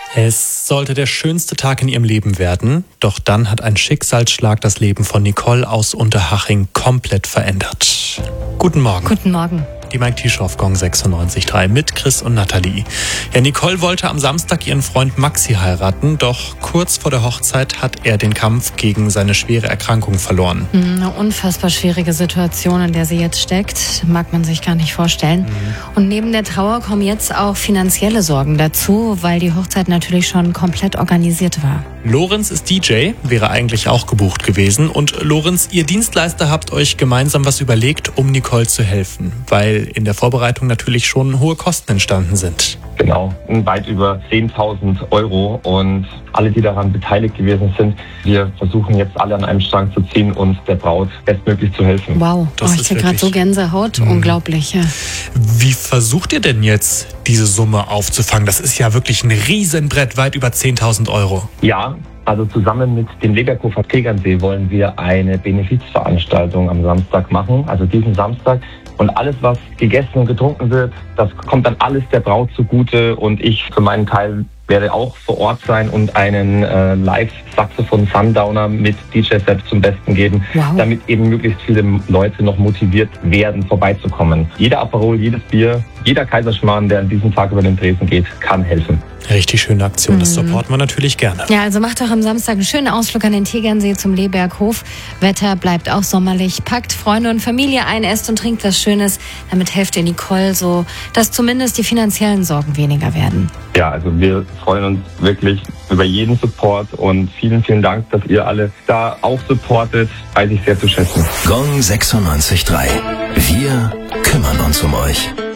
Es sollte der schönste Tag in ihrem Leben werden, doch dann hat ein Schicksalsschlag das Leben von Nicole aus Unterhaching komplett verändert. Guten Morgen. Guten Morgen. Die Mike Tischoff Gong 96.3 mit Chris und Nathalie. Ja, Nicole wollte am Samstag ihren Freund Maxi heiraten, doch kurz vor der Hochzeit hat er den Kampf gegen seine schwere Erkrankung verloren. Eine unfassbar schwierige Situation, in der sie jetzt steckt, mag man sich gar nicht vorstellen. Und neben der Trauer kommen jetzt auch finanzielle Sorgen dazu, weil die Hochzeit natürlich schon komplett organisiert war. Lorenz ist DJ, wäre eigentlich auch gebucht gewesen. Und Lorenz, ihr Dienstleister habt euch gemeinsam was überlegt, um Nicole zu helfen, weil in der Vorbereitung natürlich schon hohe Kosten entstanden sind. Genau, weit über 10.000 Euro und alle, die daran beteiligt gewesen sind, wir versuchen jetzt alle an einem Strang zu ziehen und der Braut bestmöglich zu helfen. Wow, ich kriege gerade so Gänsehaut, unglaublich. Ja. Wie versucht ihr denn jetzt, diese Summe aufzufangen? Das ist ja wirklich ein Riesenbrett, weit über 10.000 Euro. Ja, also zusammen mit dem Leberhofer Tegernsee wollen wir eine Benefizveranstaltung am Samstag machen, also diesen Samstag. Und alles, was gegessen und getrunken wird, das kommt dann alles der Braut zugute. Und ich für meinen Teil werde auch vor Ort sein und einen Live-Saxophon-Sundowner mit DJ-Set zum Besten geben, damit eben möglichst viele Leute noch motiviert werden, vorbeizukommen. Jeder Aperol, jedes Bier, jeder Kaiserschmarrn, der an diesem Tag über den Tresen geht, kann helfen. Richtig schöne Aktion, das supporten wir natürlich gerne. Ja, also macht doch am Samstag einen schönen Ausflug an den Tegernsee zum Leberghof. Wetter bleibt auch sommerlich. Packt Freunde und Familie ein, esst und trinkt was Schönes. Damit helft ihr Nicole so, dass zumindest die finanziellen Sorgen weniger werden. Ja, also wir freuen uns wirklich über jeden Support und vielen, vielen Dank, dass ihr alle da auch supportet. Weiß ich sehr zu schätzen. Gong 96.3. Wir kümmern uns um euch.